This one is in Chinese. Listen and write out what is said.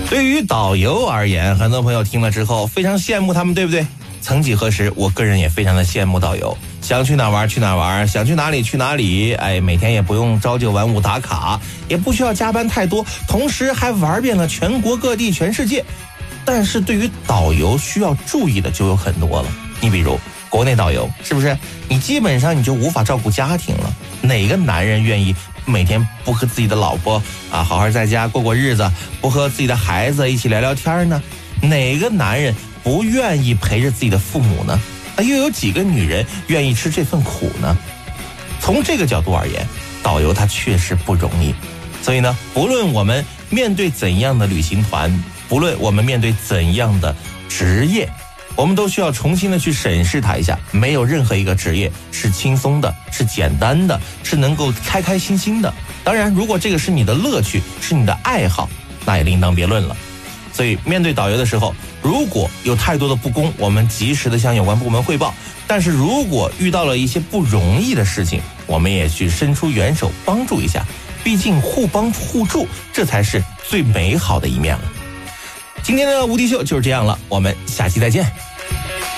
对于导游而言，很多朋友听了之后非常羡慕他们，对不对？曾几何时，我个人也非常的羡慕导游，想去哪玩去哪玩，想去哪里去哪里，每天也不用朝九晚五打卡，也不需要加班太多，同时还玩遍了全国各地全世界。但是对于导游需要注意的就有很多了，你比如国内导游，是不是你基本上你就无法照顾家庭了？哪个男人愿意每天不和自己的老婆好好在家过过日子，不和自己的孩子一起聊聊天呢？哪个男人不愿意陪着自己的父母呢？又有几个女人愿意吃这份苦呢？从这个角度而言，导游他确实不容易。所以呢，不论我们面对怎样的旅行团，不论我们面对怎样的职业，我们都需要重新的去审视它一下。没有任何一个职业是轻松的，是简单的，是能够开开心心的。当然，如果这个是你的乐趣，是你的爱好，那也另当别论了。所以面对导游的时候，如果有太多的不公，我们及时的向有关部门汇报。但是如果遇到了一些不容易的事情，我们也去伸出援手帮助一下。毕竟互帮互助，这才是最美好的一面了。今天的无敌秀就是这样了，我们下期再见。